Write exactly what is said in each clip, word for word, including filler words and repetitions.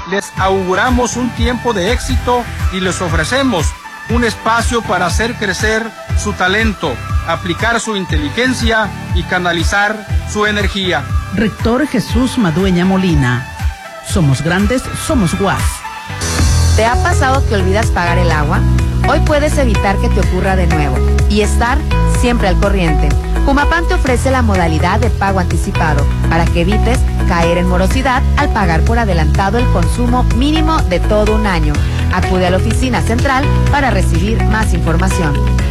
les auguramos un tiempo de éxito y les ofrecemos un espacio para hacer crecer su talento, aplicar su inteligencia y canalizar su energía. Rector Jesús Madueña Molina. Somos grandes, somos U A S. ¿Te ha pasado que olvidas pagar el agua? Hoy puedes evitar que te ocurra de nuevo y estar siempre al corriente. Humapam te ofrece la modalidad de pago anticipado para que evites caer en morosidad al pagar por adelantado el consumo mínimo de todo un año. Acude a la oficina central para recibir más información.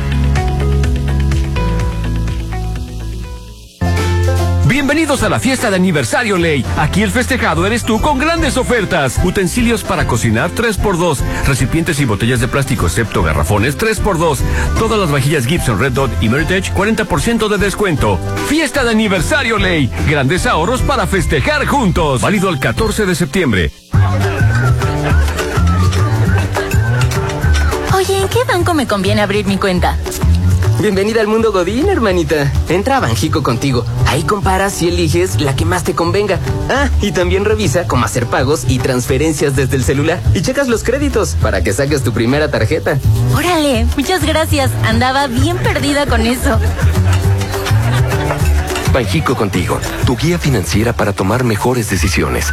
Bienvenidos a la fiesta de aniversario Ley. Aquí el festejado eres tú con grandes ofertas. Utensilios para cocinar tres por dos. Recipientes y botellas de plástico excepto garrafones tres por dos. Todas las vajillas Gibson, Red Dot y Meritage cuarenta por ciento de descuento. Fiesta de aniversario Ley. Grandes ahorros para festejar juntos. Válido el catorce de septiembre. Oye, ¿en qué banco me conviene abrir mi cuenta? Bienvenida al mundo Godín, hermanita. Entra a Banjico contigo. Ahí comparas y eliges la que más te convenga. Ah, y también revisa cómo hacer pagos y transferencias desde el celular. Y checas los créditos para que saques tu primera tarjeta. Órale, muchas gracias. Andaba bien perdida con eso. Banjico contigo, tu guía financiera para tomar mejores decisiones.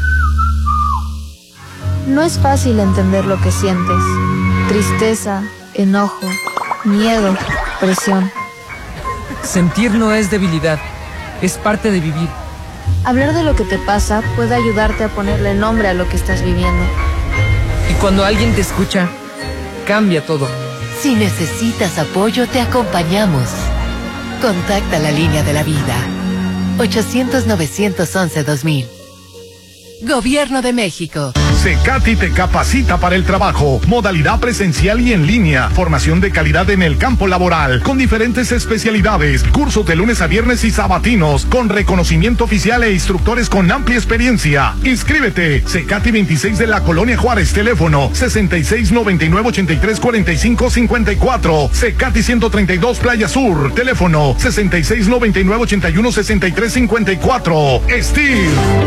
No es fácil entender lo que sientes. Tristeza, enojo, miedo, presión. Sentir no es debilidad, es parte de vivir. Hablar de lo que te pasa puede ayudarte a ponerle nombre a lo que estás viviendo. Y cuando alguien te escucha, cambia todo. Si necesitas apoyo, te acompañamos. Contacta la línea de la vida. ochocientos, novecientos once, dos mil. Gobierno de México. Cecati te capacita para el trabajo, modalidad presencial y en línea, formación de calidad en el campo laboral, con diferentes especialidades, cursos de lunes a viernes y sabatinos, con reconocimiento oficial e instructores con amplia experiencia. Inscríbete, Cecati veintiséis de la Colonia Juárez, teléfono sesenta y seis, noventa y nueve, ochenta y tres, cuarenta y cinco, cincuenta y cuatro, Cecati ciento treinta y dos Playa Sur, teléfono sesenta y seis, noventa y nueve, ochenta y uno, sesenta y tres, cincuenta y cuatro. Steve.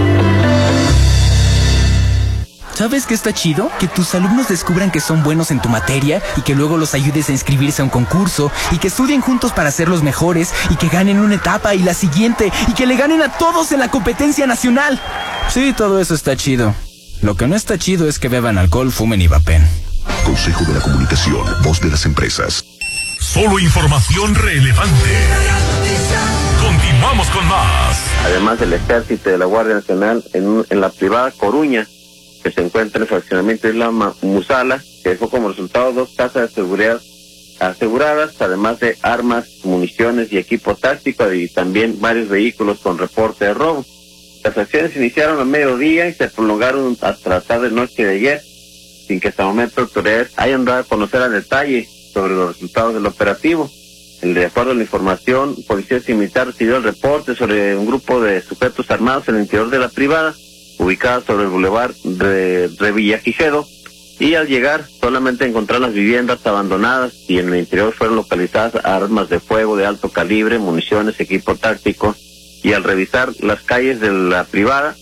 ¿Sabes qué está chido? Que tus alumnos descubran que son buenos en tu materia y que luego los ayudes a inscribirse a un concurso y que estudien juntos para ser los mejores y que ganen una etapa y la siguiente y que le ganen a todos en la competencia nacional. Sí, todo eso está chido. Lo que no está chido es que beban alcohol, fumen y vapen. Consejo de la Comunicación, voz de las empresas. Solo información relevante. Continuamos con más. Además del Ejército y de la Guardia Nacional, en, en la privada Coruña, que se encuentra en el fraccionamiento de la Musala, que dejó como resultado dos casas de seguridad aseguradas, además de armas, municiones y equipo táctico, y también varios vehículos con reporte de robo. Las acciones iniciaron a mediodía y se prolongaron hasta la tarde noche de ayer, sin que hasta el momento autoridades hayan dado a conocer a detalle sobre los resultados del operativo. De acuerdo a la información, policía y militar recibió el reporte sobre un grupo de sujetos armados en el interior de la privada, ubicada sobre el bulevar de, de Villagigedo, y al llegar solamente encontrar las viviendas abandonadas y en el interior fueron localizadas armas de fuego de alto calibre, municiones, equipo táctico, y al revisar las calles de la privada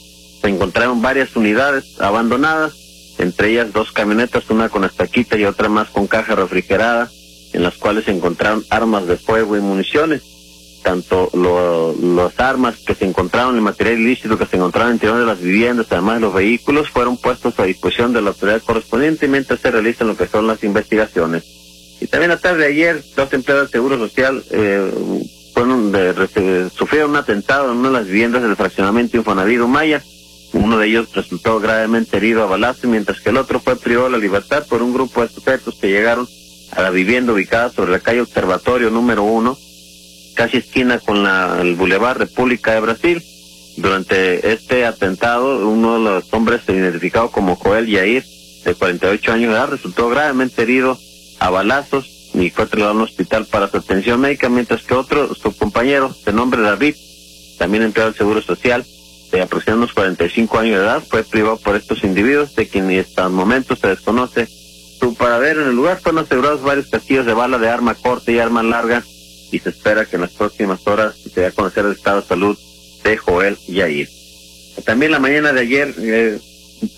se encontraron varias unidades abandonadas, entre ellas dos camionetas, una con estaquita y otra más con caja refrigerada, en las cuales se encontraron armas de fuego y municiones. Tanto lo, las armas que se encontraron, el material ilícito que se encontraron en el interior de las viviendas, además de los vehículos, fueron puestos a disposición de la autoridad correspondiente mientras se realizan lo que son las investigaciones. Y también la tarde de ayer, dos empleados del Seguro Social eh, fueron de, de, sufrieron un atentado en una de las viviendas del fraccionamiento Infonavit Maya. Uno de ellos resultó gravemente herido a balazo, mientras que el otro fue privado de la libertad por un grupo de sujetos que llegaron a la vivienda ubicada sobre la calle Observatorio número uno, casi esquina con la, el Boulevard República de Brasil. Durante este atentado, uno de los hombres identificado como Joel Yair, de cuarenta y ocho años de edad, resultó gravemente herido a balazos y fue trasladado a un hospital para su atención médica, mientras que otro, su compañero, de nombre David, también empleado del Seguro Social, de aproximadamente unos cuarenta y cinco años de edad, fue privado por estos individuos, de quien hasta el momento se desconoce su paradero. En el lugar fueron asegurados varios casquillos de bala de arma corta y arma larga, y se espera que en las próximas horas se dé a conocer el estado de salud de Joel Yair. También la mañana de ayer, eh,